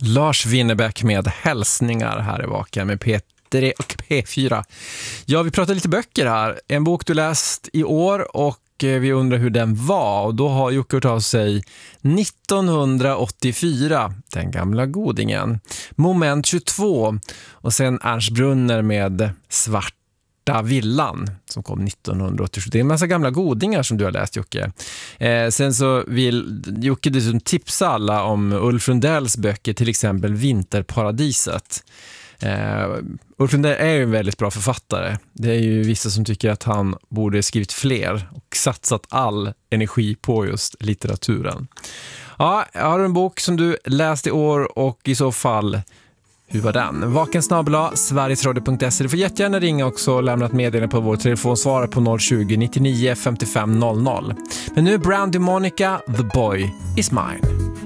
Lars Winnerbäck med hälsningar här i Vaken med P3 och P4. Ja, vi pratar lite böcker här. En bok du läst i år och vi undrar hur den var. Och då har Jocke hört av sig 1984, den gamla godingen. Moment 22 och sen Ernst Brunner med Svarta villan som kom 1987. Det är en massa gamla godingar som du har läst, Jocke. Sen så vill Jocke dessutom tipsa alla om Ulf Lundells böcker, till exempel Vinterparadiset. Ulf Lundell är ju en väldigt bra författare. Det är ju vissa som tycker att han borde skrivit fler och satsat all energi på just litteraturen. Ja, jag har en bok som du läst i år och i så fall, hur var den? vakensnabel@sverigesradio.se. Du får jättegärna ringa också och lämna ett meddelande på vår telefonsvarare på 020 99 55 00. Men nu är Brandy Monica, The Boy Is Mine.